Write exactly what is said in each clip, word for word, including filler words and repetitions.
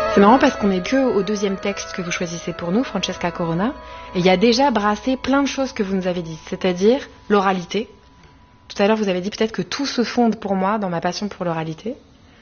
C'est marrant parce qu'on n'est que au deuxième texte que vous choisissez pour nous, Francesca Corona, et il y a déjà brassé plein de choses que vous nous avez dites, c'est-à-dire l'oralité. Tout à l'heure, vous avez dit peut-être que tout se fonde pour moi dans ma passion pour l'oralité.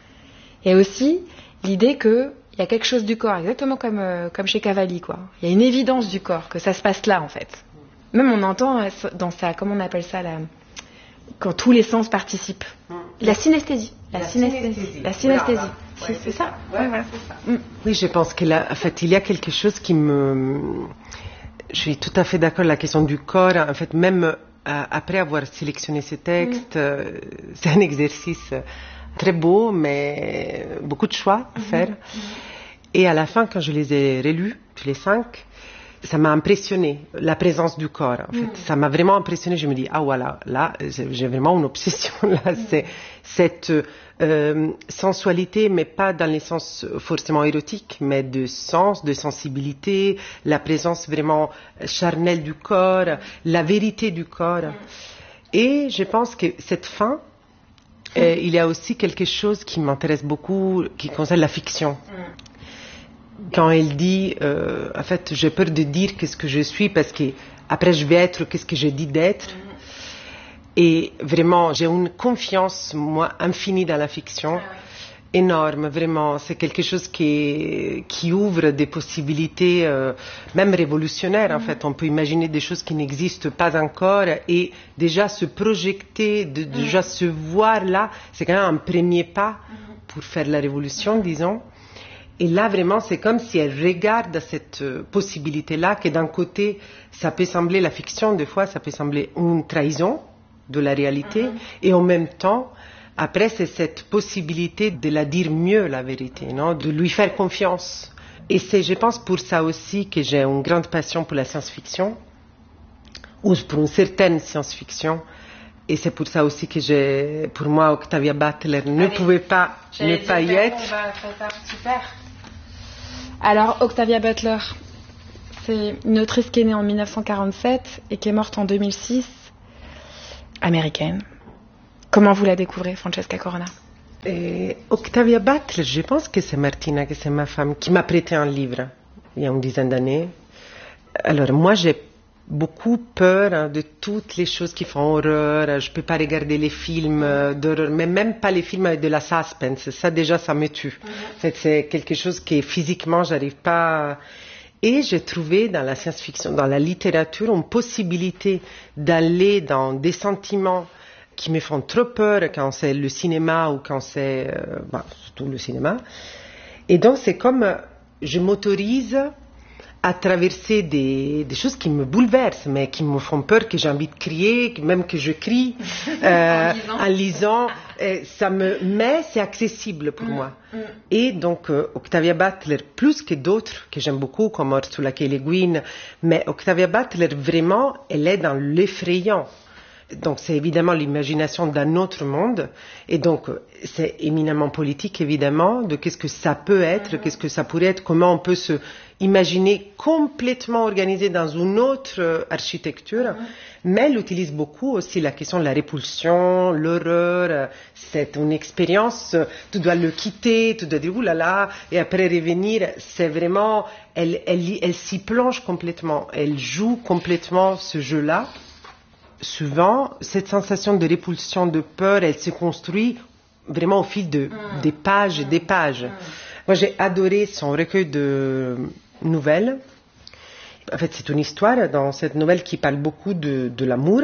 Et aussi l'idée qu'il y a quelque chose du corps, exactement comme, euh, comme chez Cavalli, quoi. Il y a une évidence du corps, que ça se passe là, en fait. Même on entend dans sa, comment on appelle ça, la, quand tous les sens participent. La synesthésie. La, la synesthésie. synesthésie. La synesthésie. Voilà. C'est, ouais, c'est, c'est ça. ça. Ouais, ouais, voilà. C'est ça. Mm. Oui, je pense qu'il en fait, il y a quelque chose qui me... Je suis tout à fait d'accord, la question du corps. En fait, même euh, après avoir sélectionné ces textes, mm. euh, c'est un exercice très beau, mais beaucoup de choix à faire. Mm-hmm. Et à la fin, quand je les ai relus, tous les cinq, ça m'a impressionné, la présence du corps, en fait. Mm. Ça m'a vraiment impressionné. Je me dis, ah voilà, là, j'ai vraiment une obsession, là. Mm. C'est cette euh, sensualité, mais pas dans le sens forcément érotique, mais de sens, de sensibilité, la présence vraiment charnelle du corps, la vérité du corps. Mm. Et je pense que cette fin, mm. euh, il y a aussi quelque chose qui m'intéresse beaucoup, qui concerne la fiction. Mm. Quand elle dit, euh, en fait, j'ai peur de dire qu'est-ce que je suis parce que après je vais être qu'est-ce que j'ai dit d'être. Mm-hmm. Et vraiment, j'ai une confiance, moi, infinie dans la fiction, ah oui. énorme, vraiment. C'est quelque chose qui, qui ouvre des possibilités, euh, même révolutionnaires, mm-hmm. en fait. On peut imaginer des choses qui n'existent pas encore et déjà se projeter, de, mm-hmm. déjà se voir là, c'est quand même un premier pas mm-hmm. pour faire la révolution, mm-hmm. disons. Et là, vraiment, c'est comme si elle regarde cette euh, possibilité-là, que d'un côté, ça peut sembler la fiction, des fois, ça peut sembler une trahison de la réalité, mm-hmm. et en même temps, après, c'est cette possibilité de la dire mieux, la vérité, non? De lui faire confiance. Et c'est, je pense, pour ça aussi que j'ai une grande passion pour la science-fiction, ou pour une certaine science-fiction. Et c'est pour ça aussi que j'ai, pour moi, Octavia Butler ne Allez, pouvait pas ne pas y être. On va faire ça. Super. Alors, Octavia Butler, c'est une autrice qui est née en dix-neuf cent quarante-sept et qui est morte en deux mille six, américaine. Comment vous la découvrez, Francesca Corona? Et Octavia Butler, je pense que c'est Martina, que c'est ma femme, qui m'a prêté un livre il y a une dizaine d'années. Alors, moi, j'ai beaucoup peur hein, de toutes les choses qui font horreur. Je peux pas regarder les films euh, d'horreur, mais même pas les films avec de la suspense. Ça déjà, ça me tue. Mm-hmm. En fait, c'est quelque chose qui physiquement, j'arrive pas. À... Et j'ai trouvé dans la science-fiction, dans la littérature, une possibilité d'aller dans des sentiments qui me font trop peur quand c'est le cinéma ou quand c'est, euh, bah, surtout le cinéma. Et donc, c'est comme je m'autorise à traverser des, des choses qui me bouleversent, mais qui me font peur, que j'ai envie de crier, même que je crie euh, en lisant. Euh, ça me, mais c'est accessible pour mm, moi. Mm. Et donc, euh, Octavia Butler, plus que d'autres que j'aime beaucoup, comme Ursula K. Le Guin, mais Octavia Butler, vraiment, elle est dans l'effrayant. Donc, c'est évidemment l'imagination d'un autre monde. Et donc, c'est éminemment politique, évidemment, de qu'est-ce que ça peut être, mm-hmm. qu'est-ce que ça pourrait être, comment on peut se imaginer complètement organisé dans une autre euh, architecture. Mm-hmm. Mais elle utilise beaucoup aussi la question de la répulsion, l'horreur. Euh, c'est une expérience, euh, tu dois le quitter, tu dois dire oulala, et après revenir. C'est vraiment, elle, elle, elle, elle s'y plonge complètement. Elle joue complètement ce jeu-là. Souvent, cette sensation de répulsion, de peur, elle se construit vraiment au fil de, mmh. des pages et mmh. des pages. Mmh. Moi, j'ai adoré son recueil de nouvelles. En fait, c'est une histoire dans cette nouvelle qui parle beaucoup de, de l'amour,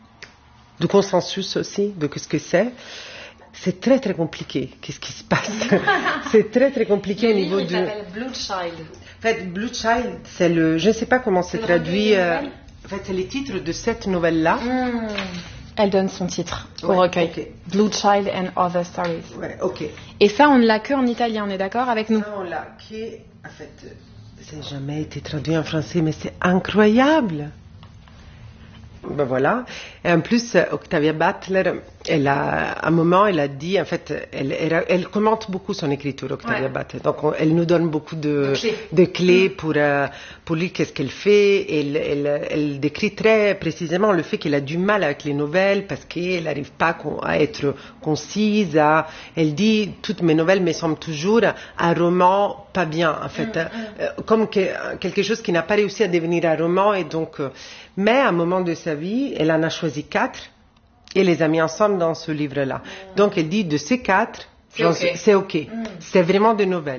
du consensus aussi, de ce que c'est. C'est très très compliqué. Qu'est-ce qui se passe? C'est très très compliqué le au niveau livre, de. Il s'appelle Blue Child. En fait, Blue Child, c'est le. Je ne sais pas comment c'est traduit. Euh... En fait, c'est le titre de cette nouvelle-là. Mmh. Elle donne son titre au ouais, recueil. Okay. Blue Child and Other Stories. Ouais, ok. Et ça, on ne l'a que en italien, on est d'accord avec nous? Ça, on l'a que. En fait, ça n'a jamais été traduit en français, mais c'est incroyable. Ben voilà. Et en plus, Octavia Butler, Elle a, à un moment, elle a dit, en fait, elle, elle, elle commente beaucoup son écriture, Octavia ouais. Butler. Donc, on, elle nous donne beaucoup de, de clés, de clés mmh. pour, euh, pour lire qu'est-ce qu'elle fait. Elle, elle, elle décrit très précisément le fait qu'elle a du mal avec les nouvelles parce qu'elle n'arrive pas à être concise. À, elle dit, toutes mes nouvelles me semblent toujours un roman pas bien, en fait. Mmh, mmh. Euh, comme que, quelque chose qui n'a pas réussi à devenir un roman. Et donc, euh, mais à un moment de sa vie, elle en a choisi quatre. Et les a mis ensemble dans ce livre-là. Mmh. Donc, elle dit, de ces quatre, c'est OK. C'est, OK. Mmh. C'est vraiment des nouvelles.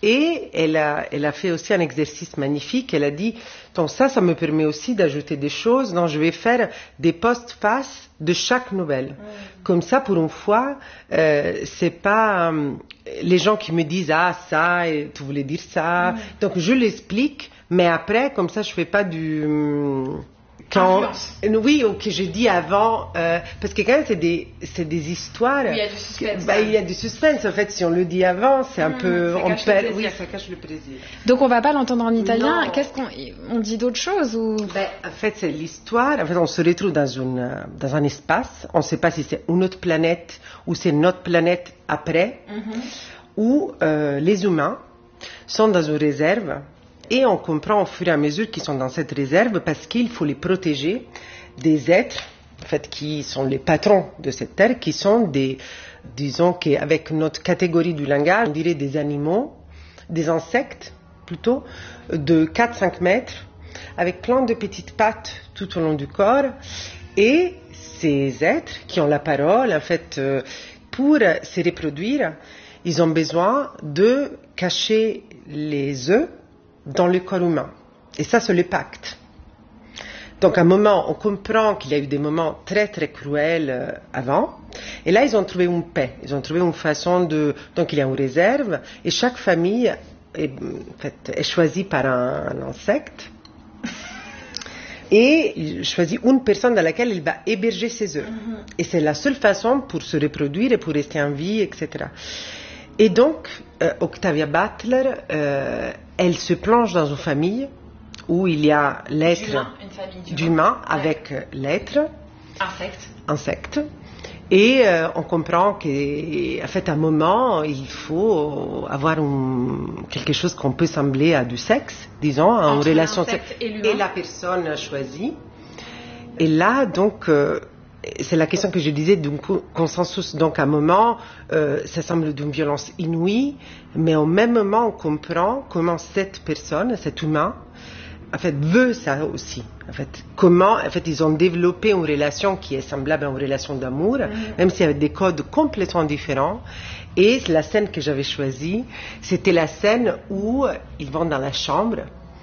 Et elle a, elle a fait aussi un exercice magnifique. Elle a dit, donc ça, ça me permet aussi d'ajouter des choses. Donc, je vais faire des post-faces de chaque nouvelle. Mmh. Comme ça, pour une fois, euh, c'est pas euh, les gens qui me disent, ah, ça, et tu voulais dire ça. Mmh. Donc, je l'explique. Mais après, comme ça, je fais pas du... Hum, Quand, oui, ou que j'ai dit avant, euh, parce que quand même c'est des, c'est des histoires. Oui, il y a du suspense. Bah, il y a du suspense. En fait, si on le dit avant, c'est un mmh, peu, on perd. Oui, ça cache le plaisir. Donc on va pas l'entendre en italien. Non. Qu'est-ce qu'on, on dit d'autres choses ou? Ben, en fait, c'est l'histoire. En fait, on se retrouve dans une, dans un espace. On ne sait pas si c'est une autre planète ou c'est notre planète après, mmh. où euh, les humains sont dans une réserve. Et on comprend au fur et à mesure qu'ils sont dans cette réserve parce qu'il faut les protéger des êtres, en fait, qui sont les patrons de cette terre, qui sont des, disons qu'avec notre catégorie du langage, on dirait des animaux, des insectes plutôt, de quatre à cinq mètres, avec plein de petites pattes tout au long du corps. Et ces êtres qui ont la parole, en fait, pour se reproduire, ils ont besoin de cacher les œufs dans le corps humain. Et ça, c'est le pacte. Donc, à un moment, on comprend qu'il y a eu des moments très, très cruels euh, avant. Et là, ils ont trouvé une paix. Ils ont trouvé une façon de... Donc, il y a une réserve. Et chaque famille est, en fait, est choisie par un, un insecte. Et il choisit une personne dans laquelle il va héberger ses œufs. Mm-hmm. Et c'est la seule façon pour se reproduire et pour rester en vie, et cetera. Et donc, euh, Octavia Butler, euh, elle se plonge dans une famille où il y a l'être d'humain, une famille d'humain, d'humain avec ouais. l'être insecte. insecte. Et euh, on comprend qu'en fait, à un moment, il faut avoir un, quelque chose qu'on peut sembler à du sexe, disons, en entre relation sexuelle. Et, et la personne choisie. Et là, donc... Euh, c'est la question que je disais d'un consensus. Donc, à un moment, euh, ça semble d'une violence inouïe, mais au même moment, on comprend comment cette personne, cet humain, en fait, veut ça aussi. En fait, comment, en fait, ils ont développé une relation qui est semblable à une relation d'amour, mmh. même s'il y avait des codes complètement différents. Et la scène que j'avais choisie, c'était la scène où ils vont dans la chambre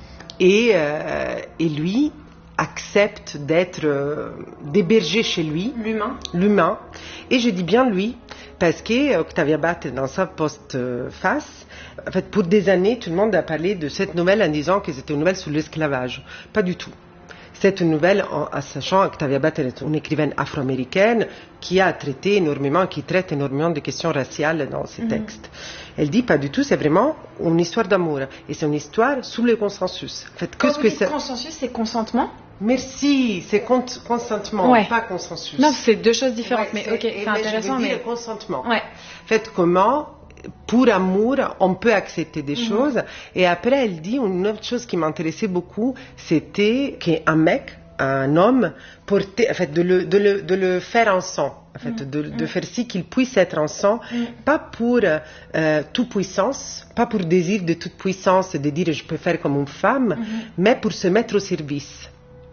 et, euh, et lui accepte d'être euh, d'héberger chez lui l'humain l'humain et je dis bien lui parce que Octavia Butler dans sa post-face, en fait, pour des années tout le monde a parlé de cette nouvelle en disant que c'était une nouvelle sur l'esclavage. Pas du tout. C'est une nouvelle en, en sachant Octavia Butler est une écrivaine afro-américaine qui a traité énormément, qui traite énormément de questions raciales dans ses mm-hmm. textes. Elle dit pas du tout, c'est vraiment une histoire d'amour et c'est une histoire sous le consensus. En fait, Quand vous dites consensus, c'est consentement? Merci, c'est cons- consentement, ouais. pas consensus. Non, c'est deux choses différentes, ouais, mais ok, c'est, c'est intéressant. Je veux mais dire consentement. Ouais. En fait, comment, pour amour, on peut accepter des mm-hmm. choses. Et après, elle dit une autre chose qui m'intéressait beaucoup, c'était qu'un mec, un homme, portait, en fait, de le, de le, de le faire ensemble. En fait, mm-hmm. de, de faire si qu'il puisse être ensemble, mm-hmm. pas pour euh, toute puissance, pas pour désir de toute puissance, de dire je peux faire comme une femme, mm-hmm. mais pour se mettre au service.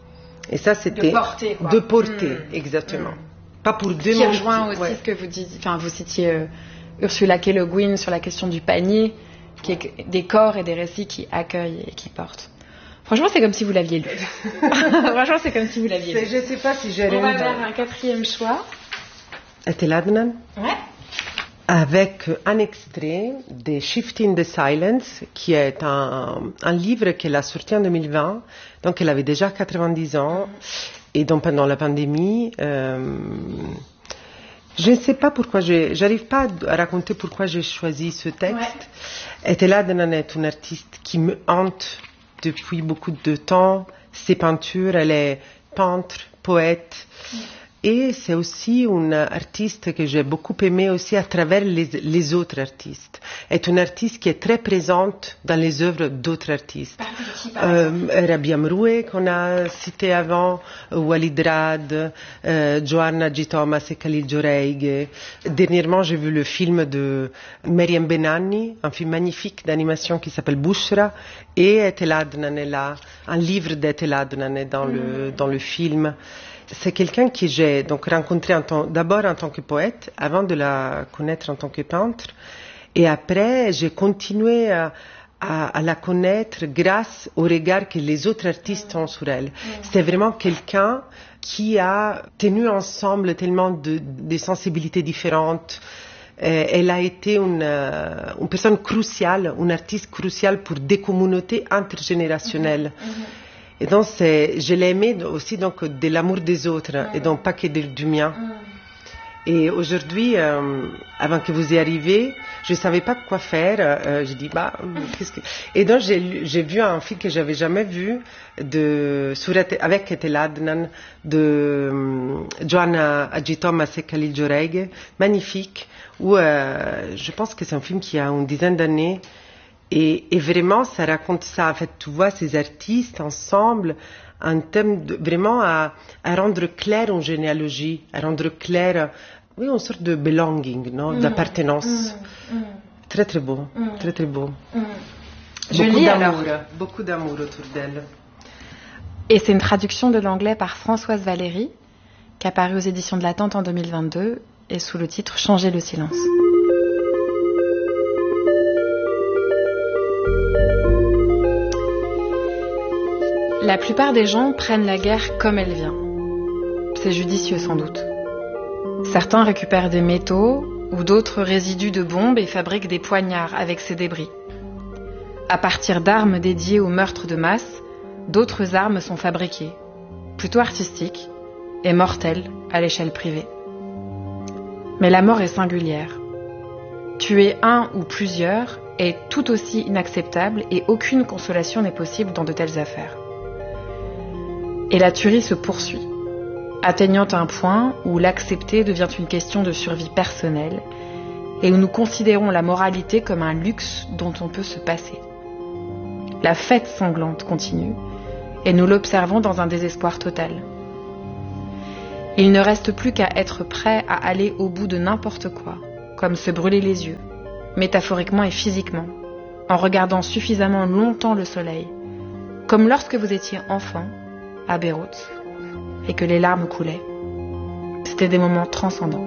Et ça, c'était... De porter, quoi. De porter, mmh. exactement. Mmh. Pas pour demander. Qui rejoint aussi ouais. ce que vous dites, enfin, vous citiez euh, Ursula K. Le Guin sur la question du panier, qui est des corps et des récits qui accueillent et qui portent. Franchement, c'est comme si vous l'aviez lu. Franchement, c'est comme si vous l'aviez lu. Je ne sais pas si j'ai On va faire un quatrième choix. Était l'Adnan ? Ouais. Avec un extrait de Shifting the Silence, qui est un, un livre qu'elle a sorti en deux mille vingt, donc elle avait déjà quatre-vingt-dix ans, et donc pendant la pandémie, euh, je ne sais pas pourquoi, je n'arrive pas à raconter pourquoi j'ai choisi ce texte. Ouais. Etela Adnan est une artiste qui me hante depuis beaucoup de temps. Ses peintures, elle est peintre, poète. Mm. Et c'est aussi une artiste que j'ai beaucoup aimée aussi à travers les, les autres artistes. C'est une artiste qui est très présente dans les œuvres d'autres artistes. Euh, Rabia Mroué, qu'on a cité avant, Walid Rad, euh, Joanna G. Thomas et Khalil Joreige. Dernièrement, j'ai vu le film de Maryam Benanni, un film magnifique d'animation qui s'appelle Bushra, et Ethel Adnan est là, un livre d'Ethel Adnan est dans, mm. le, dans le film. C'est quelqu'un que j'ai donc rencontré en tant, d'abord en tant que poète, avant de la connaître en tant que peintre, et après j'ai continué à, à, à la connaître grâce au regard que les autres artistes ont sur elle. C'est vraiment quelqu'un qui a tenu ensemble tellement de, de sensibilités différentes. Euh, elle a été une, euh, une personne cruciale, une artiste cruciale pour des communautés intergénérationnelles. Mm-hmm. Et donc, c'est, je l'ai aimé aussi donc, de l'amour des autres, mm. et donc pas que de, du mien. Mm. Et aujourd'hui, euh, avant que vous y arriviez, je ne savais pas quoi faire. Euh, je dis, bah, qu'est-ce que... Et donc, j'ai, j'ai vu un film que je n'avais jamais vu de, sur, avec Ethel Adnan, de um, Joanna G. Thomas et Khalil Joreige, magnifique, où euh, je pense que c'est un film qui a une dizaine d'années. Et, et vraiment, ça raconte ça. En fait, tu vois ces artistes ensemble, en termes de, vraiment à, à rendre clair une généalogie, à rendre clair, oui, une sorte de belonging, non, mmh, d'appartenance. Mmh, mmh. Très, très beau, mmh. très, très beau. Mmh. Je beaucoup lis d'amour, alors. Beaucoup d'amour autour d'elle. Et c'est une traduction de l'anglais par Françoise Valéry, qui a paru aux éditions de l'Attente en deux mille vingt-deux, et sous le titre Changer le silence. La plupart des gens prennent la guerre comme elle vient. C'est judicieux sans doute. Certains récupèrent des métaux ou d'autres résidus de bombes et fabriquent des poignards avec ces débris. À partir d'armes dédiées au meurtre de masse, d'autres armes sont fabriquées, plutôt artistiques et mortelles à l'échelle privée. Mais la mort est singulière. Tuer un ou plusieurs est tout aussi inacceptable et aucune consolation n'est possible dans de telles affaires. Et la tuerie se poursuit, atteignant un point où l'accepter devient une question de survie personnelle et où nous considérons la moralité comme un luxe dont on peut se passer. La fête sanglante continue et nous l'observons dans un désespoir total. Il ne reste plus qu'à être prêt à aller au bout de n'importe quoi, comme se brûler les yeux, métaphoriquement et physiquement, en regardant suffisamment longtemps le soleil, comme lorsque vous étiez enfant, à Beyrouth, et que les larmes coulaient. C'était des moments transcendants.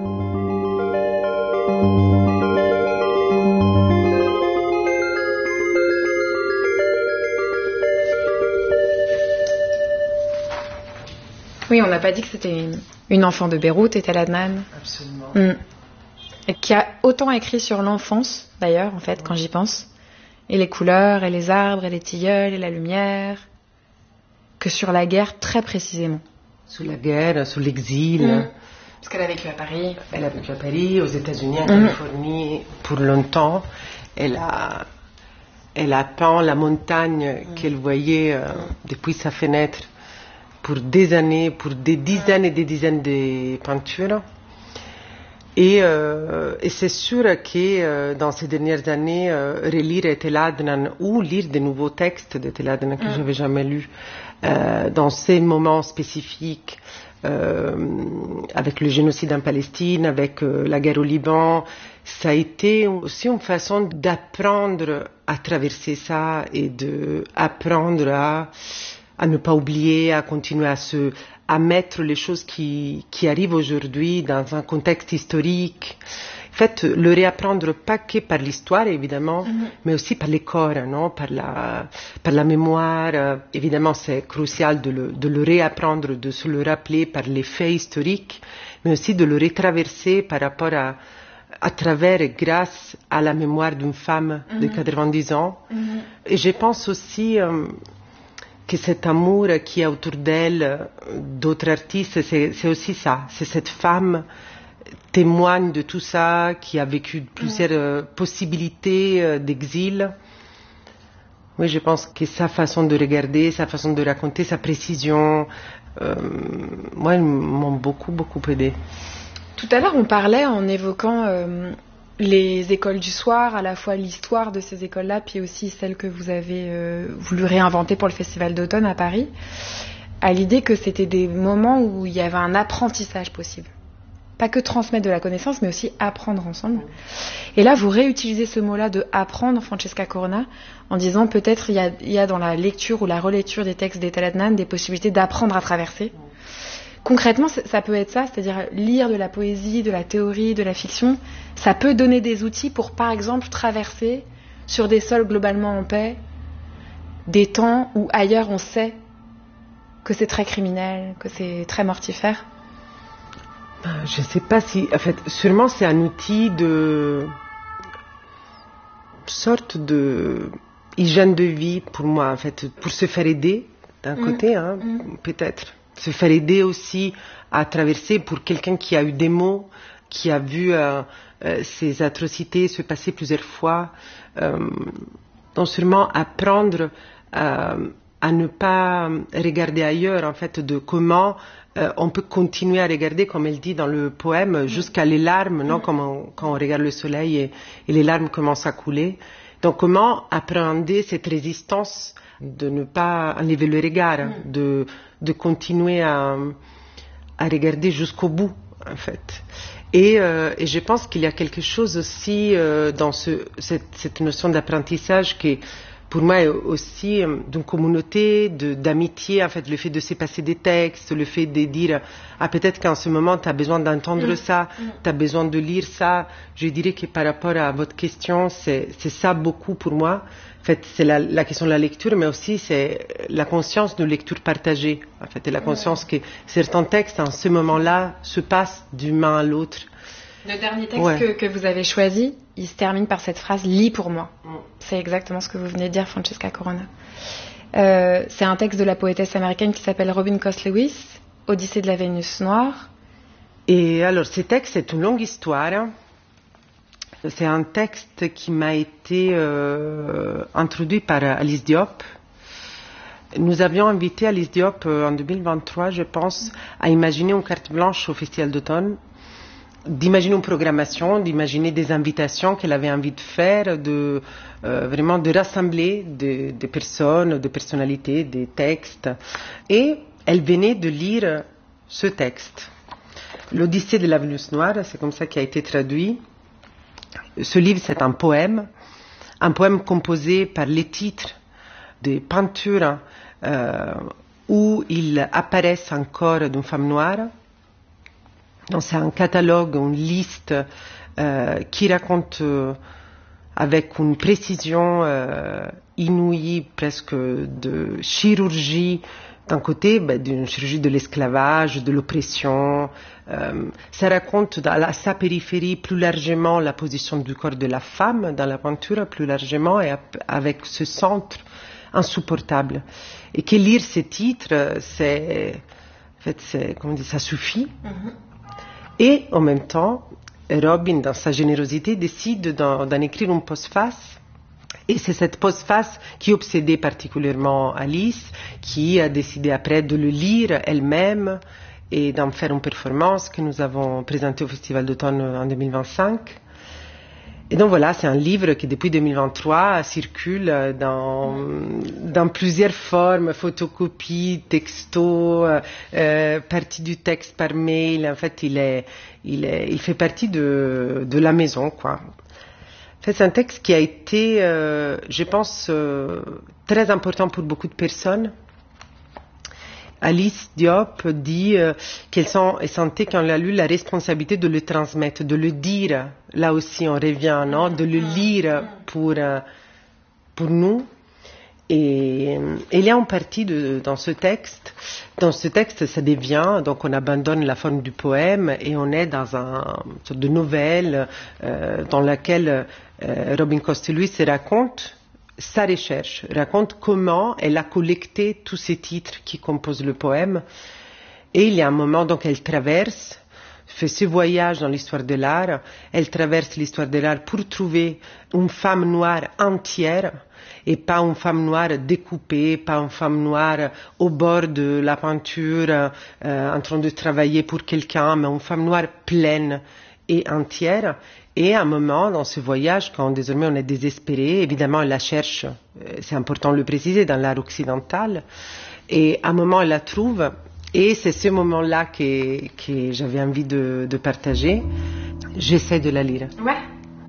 Oui, on n'a pas dit que c'était une, une enfant de Beyrouth, Ethel Adnan. Absolument. Mm. Et qui a autant écrit sur l'enfance, d'ailleurs, en fait, quand j'y pense, et les couleurs, et les arbres, et les tilleuls, et la lumière, que sur la guerre très précisément. Sur la guerre, sur l'exil. Mmh. Parce qu'elle a vécu à Paris. Elle a vécu à Paris, aux États-Unis, en mmh. Californie, pour longtemps. Elle a, elle a peint la montagne mmh. qu'elle voyait euh, depuis sa fenêtre pour des années, pour des dizaines et des dizaines de peintures. Et, euh, et c'est sûr que euh, dans ces dernières années, euh, relire Ethel Adnan ou lire de nouveaux textes d'Ethel Adnan que mmh. je n'avais jamais lus, euh, dans ces moments spécifiques, euh, avec le génocide en Palestine, avec euh, la guerre au Liban, ça a été aussi une façon d'apprendre à traverser ça et d'apprendre à, à ne pas oublier, à continuer à se... à mettre les choses qui, qui arrivent aujourd'hui dans un contexte historique. En fait, le réapprendre pas que par l'histoire, évidemment, mm-hmm. mais aussi par les corps, non? par, la, par la mémoire. Évidemment, c'est crucial de le, de le réapprendre, de se le rappeler par les faits historiques, mais aussi de le retraverser par rapport à, à travers et grâce à la mémoire d'une femme mm-hmm. de quatre-vingt-dix ans. Mm-hmm. Et je pense aussi... Euh, que cet amour qui est autour d'elle, d'autres artistes, c'est, c'est aussi ça. C'est cette femme témoigne de tout ça, qui a vécu plusieurs euh, possibilités euh, d'exil. Oui, je pense que sa façon de regarder, sa façon de raconter, sa précision, euh, moi, ils m'ont beaucoup, beaucoup aidé. Tout à l'heure, on parlait en évoquant euh, les écoles du soir, à la fois l'histoire de ces écoles-là, puis aussi celles que vous avez euh, voulu réinventer pour le Festival d'automne à Paris, à l'idée que c'était des moments où il y avait un apprentissage possible. Pas que transmettre de la connaissance, mais aussi apprendre ensemble. Et là, vous réutilisez ce mot-là de apprendre, Francesca Corona, en disant peut-être il y a, il y a dans la lecture ou la relecture des textes d'Ethel Adnan des possibilités d'apprendre à traverser. Concrètement, ça peut être ça, c'est-à-dire lire de la poésie, de la théorie, de la fiction. Ça peut donner des outils pour, par exemple, traverser sur des sols globalement en paix, des temps où ailleurs on sait que c'est très criminel, que c'est très mortifère. Je ne sais pas si... En fait, sûrement c'est un outil de... sorte de hygiène de vie pour moi, en fait, pour se faire aider, d'un mmh. côté, hein, mmh. peut-être. Se faire aider aussi à traverser pour quelqu'un qui a eu des mots, qui a vu euh, euh, ces atrocités se passer plusieurs fois. Euh, donc sûrement apprendre euh, à ne pas regarder ailleurs, en fait, de comment euh, on peut continuer à regarder, comme elle dit dans le poème, jusqu'à les larmes, non, comme on, quand on regarde le soleil et, et les larmes commencent à couler. Donc comment appréhender cette résistance de ne pas enlever le regard, mm. de, de continuer à, à regarder jusqu'au bout, en fait. Et, euh, et je pense qu'il y a quelque chose aussi euh, dans ce, cette, cette notion d'apprentissage qui, pour moi, est aussi euh, d'une communauté, de, d'amitié, en fait, le fait de se passer des textes, le fait de dire, ah, peut-être qu'en ce moment, tu as besoin d'entendre mm. ça, mm. tu as besoin de lire ça. Je dirais que par rapport à votre question, c'est, c'est ça beaucoup pour moi. En fait, c'est la, la question de la lecture, mais aussi c'est la conscience de lecture partagée. En fait, et la conscience ouais. que certains textes, en ce moment-là, se passent d'une main à l'autre. Le dernier texte ouais. que, que vous avez choisi, il se termine par cette phrase « Lis pour moi mm. ». C'est exactement ce que vous venez de dire, Francesca Corona. Euh, c'est un texte de la poétesse américaine qui s'appelle Robin Cost Lewis, « Odyssée de la Vénus noire ». Et alors, ce texte, c'est une longue histoire. C'est un texte qui m'a été euh, introduit par Alice Diop. Nous avions invité Alice Diop euh, en deux mille vingt-trois, je pense, à imaginer une carte blanche au Festival d'automne, d'imaginer une programmation, d'imaginer des invitations qu'elle avait envie de faire, de euh, vraiment de rassembler des, des personnes, des personnalités, des textes. Et elle venait de lire ce texte. L'Odyssée de la Vénus noire, c'est comme ça qu'il a été traduit. Ce livre, c'est un poème, un poème composé par les titres des peintures euh, où il apparaissent encore d'une femme noire. Donc, c'est un catalogue, une liste euh, qui raconte euh, avec une précision euh, inouïe, presque de chirurgie, d'un côté, ben, d'une chirurgie de l'esclavage, de l'oppression. Euh, ça raconte dans, à sa périphérie plus largement la position du corps de la femme dans la peinture, plus largement, et avec ce centre insupportable. Et que lire ces titres, c'est, en fait, c'est, comment on dit, ça suffit. Mm-hmm. Et en même temps, Robin, dans sa générosité, décide d'en, d'en écrire une postface. Et c'est cette postface qui obsédait particulièrement Alice, qui a décidé après de le lire elle-même et d'en faire une performance que nous avons présentée au Festival d'automne en deux mille vingt-cinq. Et donc voilà, c'est un livre qui depuis deux mille vingt-trois circule dans, dans plusieurs formes, photocopies, textos, euh, partie du texte par mail. En fait, il, est, il, est, il fait partie de, de la maison, quoi. En fait, c'est un texte qui a été, euh, je pense, euh, très important pour beaucoup de personnes. Alice Diop dit euh, qu'elle sent, elle sentait quand elle a lu la responsabilité de le transmettre, de le dire. Là aussi, on revient, non, de le lire pour euh, pour nous. Et il y a une partie de, dans ce texte. Dans ce texte, ça devient, donc on abandonne la forme du poème et on est dans un une sorte de nouvelle euh, dans laquelle euh, Robin Cost Lewis raconte sa recherche, raconte comment elle a collecté tous ces titres qui composent le poème. Et il y a un moment, donc elle traverse fait ce voyage dans l'histoire de l'art. Elle traverse l'histoire de l'art pour trouver une femme noire entière et pas une femme noire découpée, pas une femme noire au bord de la peinture euh, en train de travailler pour quelqu'un, mais une femme noire pleine et entière. Et à un moment, dans ce voyage, quand désormais on est désespéré, évidemment elle la cherche, c'est important de le préciser, dans l'art occidental, et à un moment elle la trouve, et c'est ce moment-là que, que j'avais envie de, de partager. J'essaie de la lire. Ouais.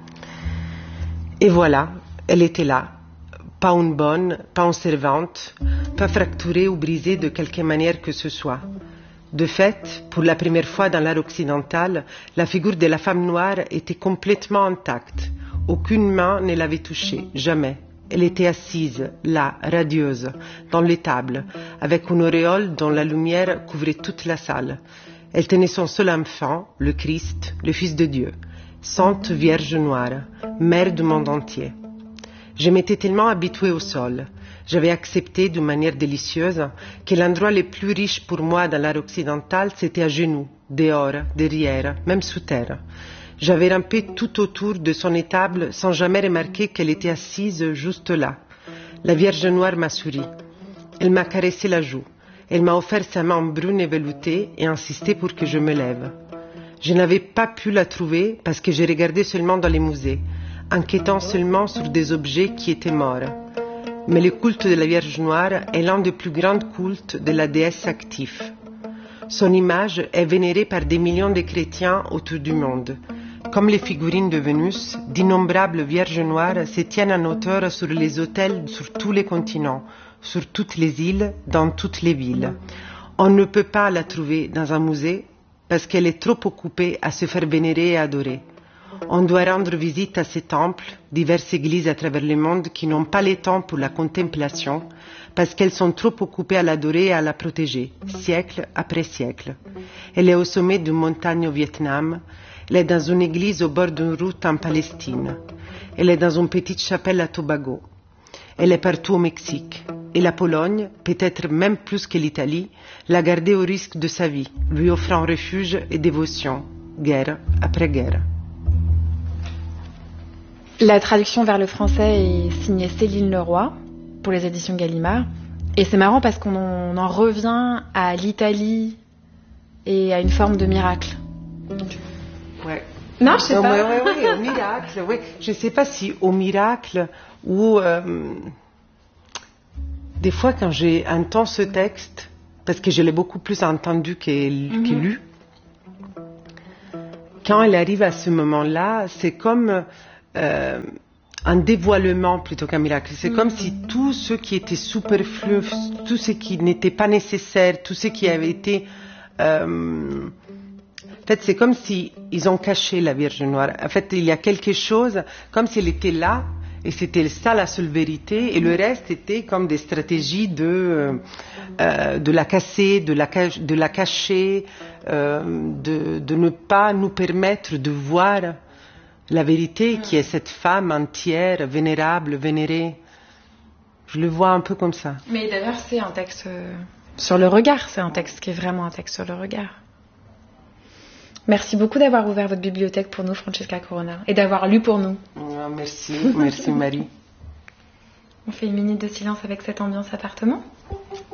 Et voilà, elle était là. Pas une bonne, pas une servante, pas fracturée ou brisée de quelque manière que ce soit. De fait, pour la première fois dans l'art occidental, la figure de la femme noire était complètement intacte. Aucune main ne l'avait touchée, jamais. Elle était assise, là, radieuse, dans l'étable, avec une auréole dont la lumière couvrait toute la salle. Elle tenait son seul enfant, le Christ, le Fils de Dieu, Sainte Vierge Noire, mère du monde entier. Je m'étais tellement habituée au sol, j'avais accepté d'une manière délicieuse que l'endroit le plus riche pour moi dans l'art occidental, c'était à genoux, dehors, derrière, même sous terre. J'avais rampé tout autour de son étable sans jamais remarquer qu'elle était assise juste là. La Vierge Noire m'a souri. Elle m'a caressé la joue. Elle m'a offert sa main brune et veloutée et insisté pour que je me lève. Je n'avais pas pu la trouver parce que j'ai regardé seulement dans les musées, enquêtant seulement sur des objets qui étaient morts. Mais le culte de la Vierge Noire est l'un des plus grands cultes de la déesse active. Son image est vénérée par des millions de chrétiens autour du monde. Comme les figurines de Vénus, d'innombrables Vierges Noires se tiennent en hauteur sur les autels sur tous les continents, sur toutes les îles, dans toutes les villes. On ne peut pas la trouver dans un musée parce qu'elle est trop occupée à se faire vénérer et adorer. On doit rendre visite à ces temples, diverses églises à travers le monde qui n'ont pas le temps pour la contemplation, parce qu'elles sont trop occupées à l'adorer et à la protéger, siècle après siècle. Elle est au sommet d'une montagne au Vietnam, elle est dans une église au bord d'une route en Palestine, elle est dans une petite chapelle à Tobago, elle est partout au Mexique, et la Pologne, peut-être même plus que l'Italie, l'a gardée au risque de sa vie, lui offrant refuge et dévotion, guerre après guerre. La traduction vers le français est signée Céline Leroy pour les éditions Gallimard. Et c'est marrant parce qu'on en, on en revient à l'Italie et à une forme de miracle. Ouais. Non, je sais non, pas. Ouais, ouais, ouais, au miracle. Ouais. Je ne sais pas si au miracle ou euh, des fois quand j'entends ce texte, parce que je l'ai beaucoup plus entendu que, mm-hmm. que lu, quand elle arrive à ce moment-là, c'est comme Euh, un dévoilement plutôt qu'un miracle. C'est mmh. comme si tout ce qui était superflu, tout ce qui n'était pas nécessaire, tout ce qui avait été... Euh, en fait, c'est comme si ils ont caché la Vierge Noire. En fait, il y a quelque chose, comme si elle était là, et c'était ça la seule vérité, et le reste était comme des stratégies de, euh, de la casser, de la, de la cacher, euh, de, de ne pas nous permettre de voir la vérité qui est cette femme entière, vénérable, vénérée. Je le vois un peu comme ça. Mais d'ailleurs, c'est un texte euh, sur le regard. C'est un texte qui est vraiment un texte sur le regard. Merci beaucoup d'avoir ouvert votre bibliothèque pour nous, Francesca Corona, et d'avoir lu pour nous. Oh, merci, merci Marie. On fait une minute de silence avec cette ambiance appartement.